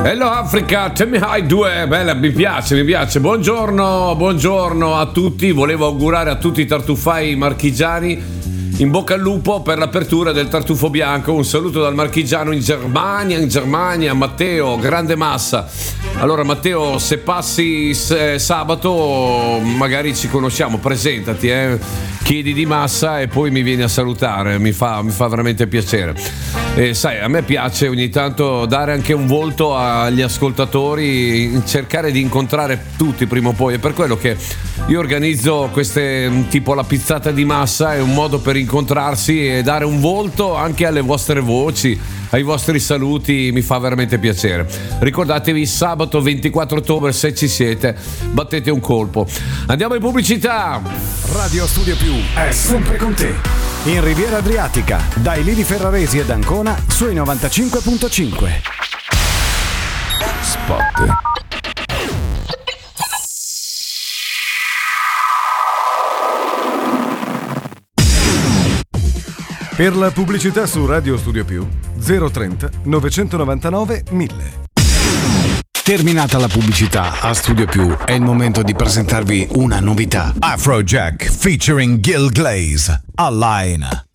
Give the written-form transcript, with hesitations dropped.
Hello Africa, tell me how I do. Bella, mi piace. Buongiorno a tutti. Volevo augurare a tutti i tartufai marchigiani in bocca al lupo per l'apertura del Tartufo Bianco. Un saluto dal marchigiano in Germania, Matteo, grande massa. Allora Matteo, se passi sabato magari ci conosciamo, presentati, chiedi di massa e poi mi vieni a salutare, mi fa veramente piacere. E sai, a me piace ogni tanto dare anche un volto agli ascoltatori, cercare di incontrare tutti prima o poi. È per quello che io organizzo queste, tipo la pizzata di massa, è un modo per incontrarsi e dare un volto anche alle vostre voci, ai vostri saluti, mi fa veramente piacere. Ricordatevi, sabato 24 ottobre, se ci siete, battete un colpo. Andiamo in pubblicità. Radio Studio Più è sempre con te. In Riviera Adriatica, dai Lidi Ferraresi ed Ancona, sui 95.5. Spot. Per la pubblicità su Radio Studio Più 030 999 1000. Terminata la pubblicità a Studio Più, è il momento di presentarvi una novità. Afrojack featuring Gil Glaze, Align.